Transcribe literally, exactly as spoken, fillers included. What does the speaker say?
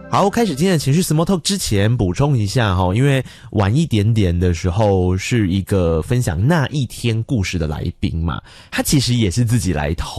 好，开始今天的情绪 Small Talk 之前补充一下齁，因为晚一点点的时候是一个分享那一天故事的来宾嘛，他其实也是自己来投